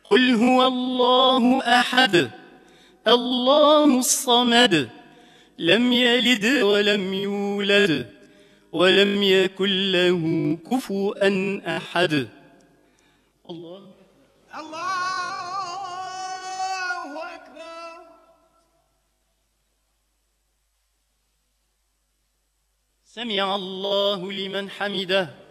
قل هو الله أحد الله الصمد لم يلد ولم يولد ولم يكن له كفوا أحد. الله أكبر. سمع الله لمن حمده.